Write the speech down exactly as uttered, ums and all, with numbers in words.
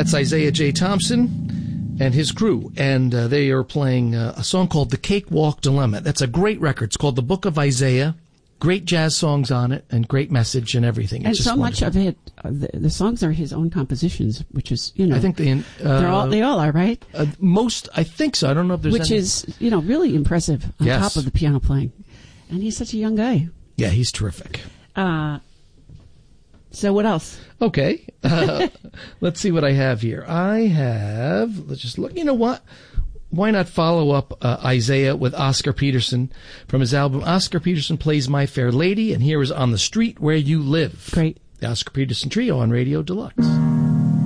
That's Isaiah J. Thompson and his crew, and uh, they are playing uh, a song called The Cakewalk Dilemma. That's a great record. It's called The Book of Isaiah. Great jazz songs on it, and great message and everything. It's and just so wonderful. much of it, uh, the, the songs are his own compositions, which is, you know, I think they, uh, they're all, they all are, right? Uh, most, I think so. I don't know if there's Which any. is, you know, really impressive on Yes. top of the piano playing. And he's such a young guy. Yeah, he's terrific. Uh, so what else? Okay. Uh, let's see what I have here. I have, let's just look, you know what? Why not follow up uh, Isaiah with Oscar Peterson from his album Oscar Peterson Plays My Fair Lady, and here is On the Street Where You Live. Great. The Oscar Peterson Trio on Radio Deluxe.